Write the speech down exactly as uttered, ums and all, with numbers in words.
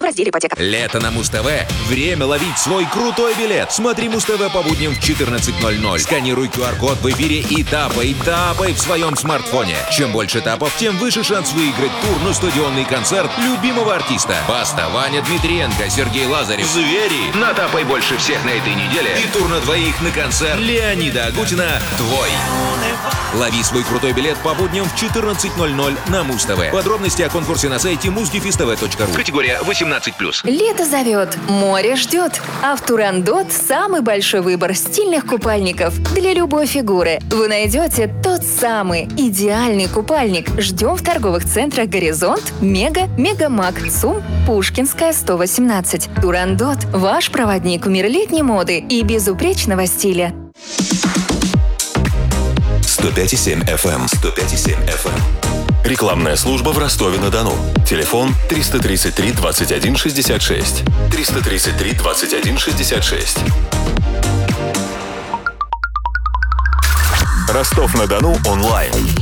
в разделе ипотека. Лето на Муз-ТВ. Время ловить свой крутой билет. Смотри Муз-ТВ по будням в четырнадцать ноль ноль. Сканируй ку ар код в эфире и тапай, тапай в своем смартфоне. Чем больше тапов, тем выше шанс выиграть тур на стадионный концерт любимого артиста. Баста, Ваня Дмитриенко, Сергей Лазарев. Звери. Натапай больше всех на этой неделе. И тур на двоих на концерт Леонида Агутина твой. Лови свой крутой билет по будням в четырнадцать ноль ноль на Муз-ТВ. Подробности о конкурсе на сайте муз дефис тэ вэ точка ру. Категория восемнадцать плюс. Лето зовет, море ждет. А в Турандот самый большой выбор стильных купальников для любой фигуры. Вы найдете тот самый идеальный купальник. Ждем в торговых центрах «Горизонт», «Мега», «Мегамаг», ЦУМ, Пушкинская, сто восемнадцать. Турандот – ваш проводник в мир летней моды и безупречного стиля. сто пять и семь эф эм. сто пять и семь эф эм. Рекламная служба в Ростове-на-Дону. Телефон триста тридцать три двадцать один шестьдесят шесть. триста тридцать три двадцать один шестьдесят шесть. Ростов-на-Дону онлайн.